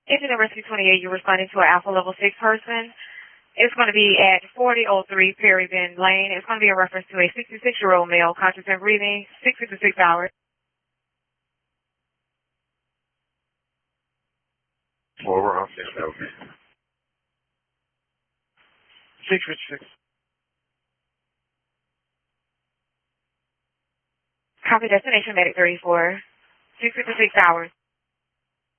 Incident Rescue 28, you're responding to an Alpha Level 6 person. It's going to be at 4003 Perry Bend Lane. It's going to be a reference to a 66-year-old male, conscious and breathing, 656 hours. Over on 656. Copy destination medic 34, 656 hours.